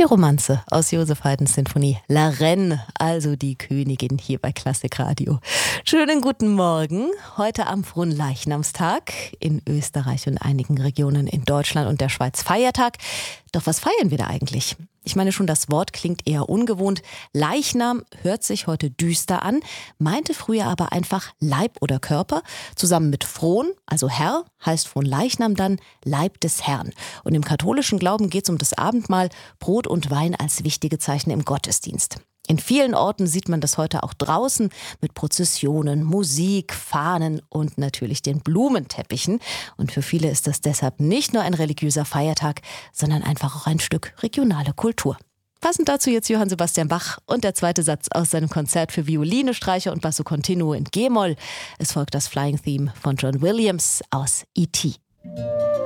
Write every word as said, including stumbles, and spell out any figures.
Die Romanze aus Joseph Haydns Sinfonie La Reine, also die Königin, hier bei Klassik Radio. Schönen guten Morgen. Heute am Fronleichnamstag, in Österreich und einigen Regionen in Deutschland und der Schweiz Feiertag. Doch was feiern wir da eigentlich? Ich meine schon, das Wort klingt eher ungewohnt. Leichnam hört sich heute düster an, meinte früher aber einfach Leib oder Körper. Zusammen mit Fron, also Herr, heißt Fronleichnam dann Leib des Herrn. Und im katholischen Glauben geht es um das Abendmahl, Brot und Wein als wichtige Zeichen im Gottesdienst. In vielen Orten sieht man das heute auch draußen mit Prozessionen, Musik, Fahnen und natürlich den Blumenteppichen. Und für viele ist das deshalb nicht nur ein religiöser Feiertag, sondern einfach auch ein Stück regionale Kultur. Passend dazu jetzt Johann Sebastian Bach und der zweite Satz aus seinem Konzert für Violine, Streicher und Basso Continuo in G-Moll. Es folgt das Flying Theme von John Williams aus E T